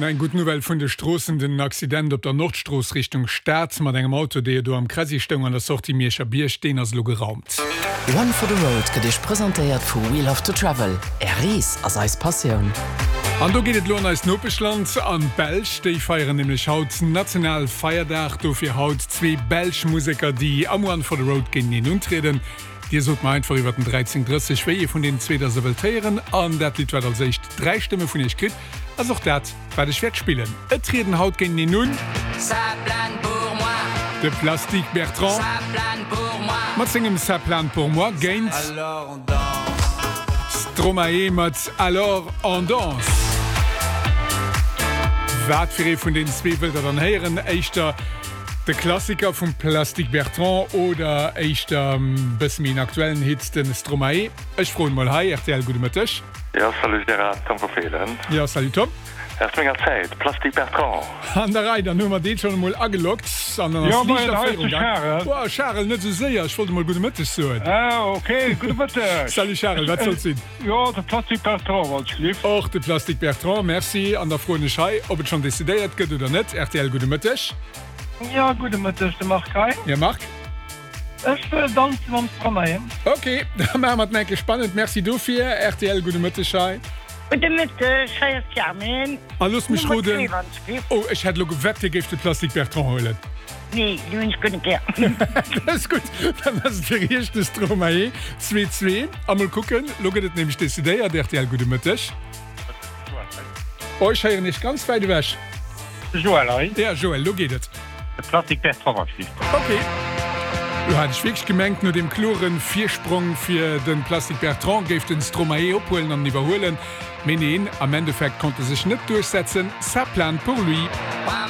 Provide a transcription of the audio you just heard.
Ein gut Novel vun de Strossen den Accident op der Nordstraße Richtung Staats mat engem Auto, de du am Krasistung an der Sorti Mierscher Bier stehen as lo geraumt. One for the Road gedech präsentiert vu We Love to Travel. Ries as eis Passioun. An du gehtt Lohn als Nopeschland an Belsch, déi feieren nämlich haut national Feierdach dofir haut 2 Belsch Musiker, die am One for the Road gehen hinuntreten. Dir sollt man einfach über den 13:30 wie von den 2 der Welieren an dat Lied 3 Stimme von ich krit, als auch dat bei de Schwert spielen. Et treten haut gehen die nun de Plastik Bertrand mat singem Ça plane pour moi Gains Stromae mat alors en danse. Wat fir vun den 2 Wälder dann heieren Eichter de Klassiker vum Plastik Bertrand oder eichter bis min aktuellen Hitz den Stromae. Ech fro mal hai RTL gute Mëttech. Ja salut Tom verfehlen. Ja salut Tom. Erstnger Zeit Plastik Bertrand. An der Rei nummer de schon mal agelockt Charles net séier ich wollte mal gute Mëttech so. Okay gute Mëttech. Salut Charles, wat soll sinn? Ja de Plastik Bertrand wat lief. Och de Plastik Bertrand, merci an der froene Schei, ob et schon desideiert gëtt oder net RTL gute Mëttech. Ja gute Mëttech de macht kai. Ja mag. Ech dansen am Stromae. Okay, da mat enke spannend, merci dofir RTL gute Mëttechei. Alles mich roden. Oh, ich hätte lo gewette gift de Plastik Bertrand heulen. Nee, Das ist gut. Dann hast du der Stromae 2-2. Einmal gucken, loget nämlich das Idee, der RTL gute Mëttech. Euch heier nicht ganz weit wäsch. Joel, ja, Joel, lo geht es. de Plastik Bertrand. Okay. Du hattest wirklich gemengt nur dem Kloren 4-Sprung für den Plastik Bertrand geft den Stromae opholen und überholen. Menin am Endeffekt konnte sich nicht durchsetzen. Ça plane pour lui.